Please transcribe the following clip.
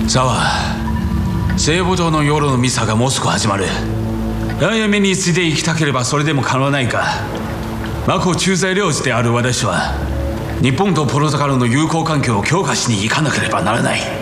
さあ、聖母堂の夜のミサがもうすぐ始まる。暗闇について生きたければそれでも構わないか。魔法駐在領事である私は日本とポルトガルの友好関係を強化しに行かなければならない。